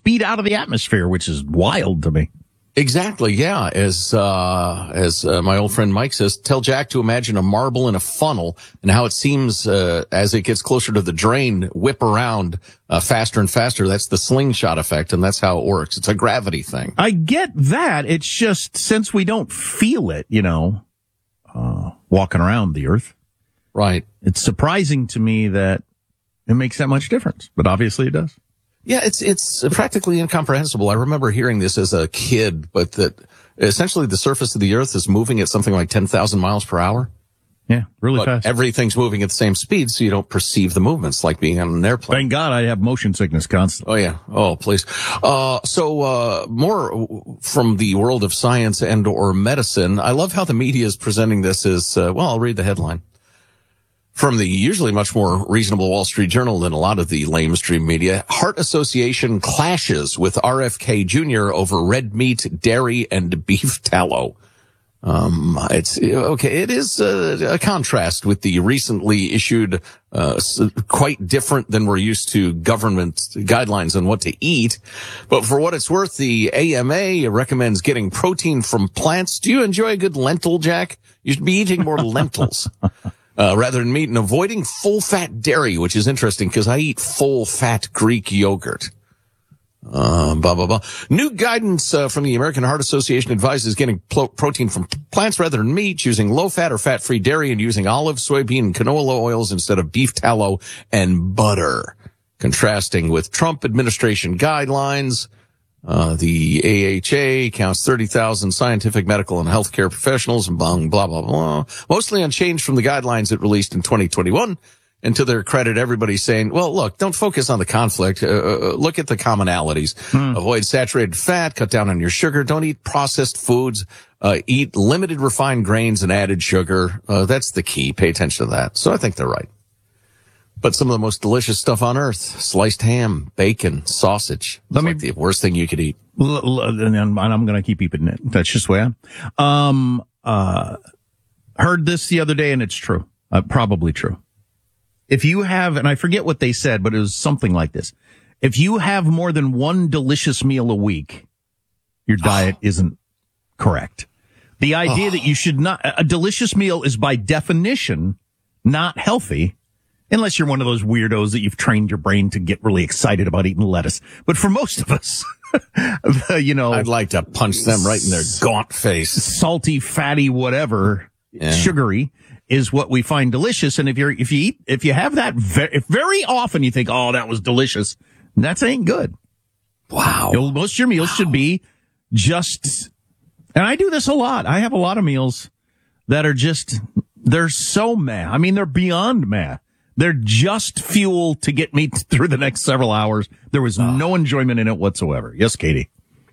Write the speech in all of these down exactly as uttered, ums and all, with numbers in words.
speed out of the atmosphere, which is wild to me. Exactly, yeah. As uh as uh, my old friend Mike says, tell Jack to imagine a marble in a funnel and how it seems uh, as it gets closer to the drain, whip around uh, faster and faster. That's the slingshot effect, and that's how it works. It's a gravity thing. I get that. It's just since we don't feel it, you know, uh walking around the earth. Right. It's surprising to me that it makes that much difference, but obviously it does. Yeah, it's it's practically incomprehensible. I remember hearing this as a kid, but that essentially the surface of the earth is moving at something like ten thousand miles per hour. Yeah, really but fast. Everything's moving at the same speed, so you don't perceive the movements like being on an airplane. Thank God I have motion sickness constantly. Oh, yeah. Oh, please. Uh, so, uh, more from the world of science and or medicine. I love how the media is presenting this as, uh, well, I'll read the headline. From the usually much more reasonable Wall Street Journal than a lot of the lamestream media, Heart Association clashes with R F K Junior over red meat, dairy, and beef tallow. Um, it's, okay, it is a, a contrast with the recently issued, uh, quite different than we're used to government guidelines on what to eat. But for what it's worth, the A M A recommends getting protein from plants. Do you enjoy a good lentil, Jack? You should be eating more lentils. Uh, rather than meat, and avoiding full-fat dairy, which is interesting because I eat full-fat Greek yogurt. Uh, blah, blah, blah. New guidance uh, from the American Heart Association advises getting pl- protein from plants rather than meat, using low-fat or fat-free dairy, and using olive, soybean, and canola oils instead of beef tallow and butter. Contrasting with Trump administration guidelines. Uh, the A H A counts thirty thousand scientific, medical, and healthcare professionals and blah, blah, blah, blah. Mostly unchanged from the guidelines it released in twenty twenty-one. And to their credit, everybody's saying, well, look, don't focus on the conflict. Uh, look at the commonalities. Hmm. Avoid saturated fat, cut down on your sugar, don't eat processed foods, uh, eat limited refined grains and added sugar. Uh, that's the key. Pay attention to that. So I think they're right. But some of the most delicious stuff on earth, sliced ham, bacon, sausage. It's like the worst thing you could eat. And I'm going to keep eating it. That's just the way I am. Um, uh, heard this the other day, and it's true. Uh, probably true. If you have, and I forget what they said, but it was something like this. If you have more than one delicious meal a week, your diet oh. isn't correct. The idea oh. that you should not, a delicious meal is by definition not healthy. Unless you're one of those weirdos that you've trained your brain to get really excited about eating lettuce. But for most of us, the, you know. I'd like to punch them right in their gaunt face. Salty, fatty, whatever, yeah. sugary is what we find delicious. And if you're, if you eat, if you have that very, if very often you think, oh, that was delicious, that ain't good. Wow. You'll, most of your meals wow. should be just, and I do this a lot. I have a lot of meals that are just, they're so meh. I mean, they're beyond meh. They're just fuel to get me through the next several hours. There was oh. no enjoyment in it whatsoever. Yes, Katie.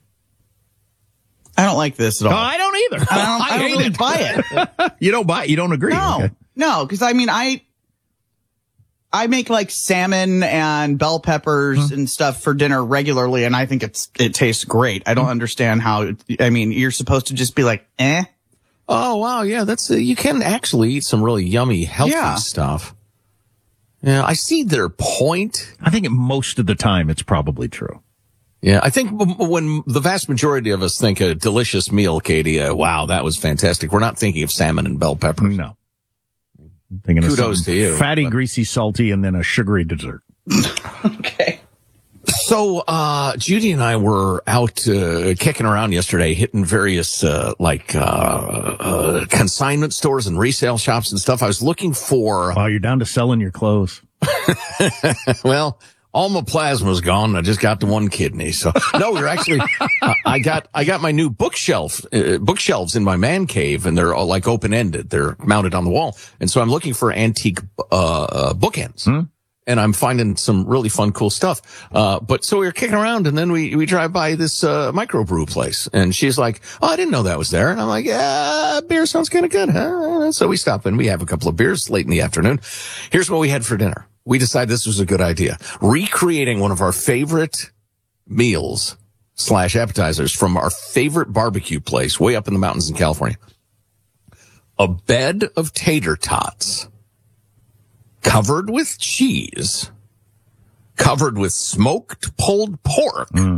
I don't like this at all. No, I don't either. I don't, I I don't really it. buy it. You don't buy it? You don't agree? No, okay. no, because I mean, I I make like salmon and bell peppers hmm. and stuff for dinner regularly, and I think it's it tastes great. I don't hmm. understand how. I mean, you're supposed to just be like, eh. Oh wow, yeah, that's uh, you can actually eat some really yummy, healthy yeah. stuff. Yeah, I see their point. I think most of the time it's probably true. Yeah, I think when the vast majority of us think a delicious meal, Katie, uh, wow, that was fantastic. We're not thinking of salmon and bell peppers. No. I'm thinking Kudos of to you. Fatty, but... greasy, salty, and then a sugary dessert. Okay. So, uh, Judy and I were out, uh, kicking around yesterday, hitting various, uh, like, uh, uh, consignment stores and resale shops and stuff. I was looking for. Wow, you're down to selling your clothes. Well, all my plasma's gone. I just got the one kidney. So, no, we're actually, uh, I got, I got my new bookshelf, uh, bookshelves in my man cave, and they're all like open-ended. They're mounted on the wall. And so I'm looking for antique, uh, uh bookends. Hmm? And I'm finding some really fun, cool stuff. Uh, but so we were kicking around, and then we, we drive by this, uh, microbrew place. And she's like, oh, I didn't know that was there. And I'm like, yeah, beer sounds kind of good, huh? So we stop and we have a couple of beers late in the afternoon. Here's what we had for dinner. We decided this was a good idea. Recreating one of our favorite meals slash appetizers from our favorite barbecue place way up in the mountains in California. A bed of tater tots. Covered with cheese, covered with smoked pulled pork, mm.